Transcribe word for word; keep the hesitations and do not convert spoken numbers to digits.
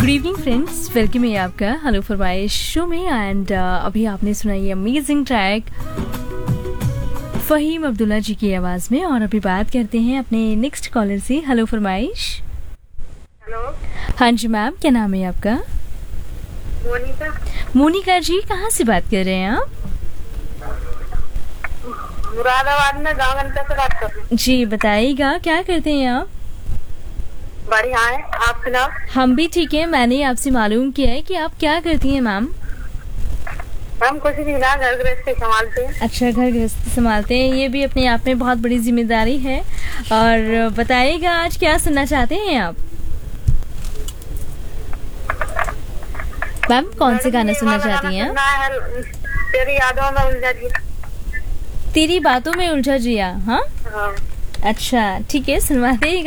Good evening friends, welcome है आपका hello फरमाइश शो में। एंड uh, अभी आपने सुना ये अमेजिंग ट्रैक फ़हीम अब्दुल्ला जी की आवाज़ में। और अभी बात करते हैं अपने नेक्स्ट कॉलर से। हेलो फरमाइश। हेलो। हाँ जी मैम, क्या नाम है आपका? मोनिका। मोनिका जी, कहाँ से बात कर रहे हैं आप? मुरादाबाद में गाँव गंता से बात कर रही हूँ। जी बताइएगा, क्या करते हैं आप? बढ़िया है, आप सुनाओ। हम भी ठीक है। मैंने आपसे मालूम किया है कि आप क्या करती हैं मैम? हम कुछ नहीं ना, घर गृहस्थी संभालते हैं। अच्छा, घर गृहस्थी संभालते हैं, ये भी अपने आप में बहुत बड़ी जिम्मेदारी है। और बताइएगा आज क्या सुनना चाहते हैं आप? मैम कौन से गाना सुनना चाहती हैं? तेरी यादों में उलझा जिया। तेरी बातों में उलझा जिया। हाँ हाँ। अच्छा ठीक है, सुनवा देगा।